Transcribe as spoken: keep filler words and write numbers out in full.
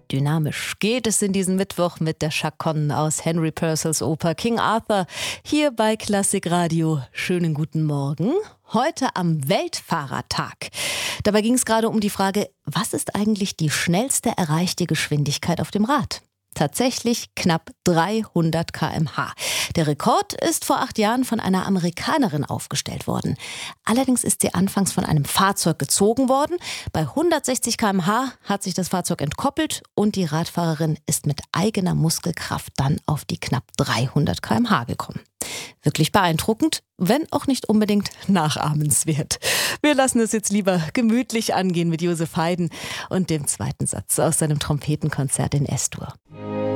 dynamisch geht es in diesen Mittwoch mit der Chaconne aus Henry Purcells Oper King Arthur hier bei Klassikradio. Schönen guten Morgen. Heute am Weltfahrertag. Dabei ging es gerade um die Frage, was ist eigentlich die schnellste erreichte Geschwindigkeit auf dem Rad? Tatsächlich knapp dreihundert Kilometer pro Stunde. Der Rekord ist vor acht Jahren von einer Amerikanerin aufgestellt worden. Allerdings ist sie anfangs von einem Fahrzeug gezogen worden. Bei hundertsechzig Kilometer pro Stunde hat sich das Fahrzeug entkoppelt und die Radfahrerin ist mit eigener Muskelkraft dann auf die knapp dreihundert Kilometer pro Stunde gekommen. Wirklich beeindruckend, wenn auch nicht unbedingt nachahmenswert. Wir lassen es jetzt lieber gemütlich angehen mit Josef Haydn und dem zweiten Satz aus seinem Trompetenkonzert in S-Dur.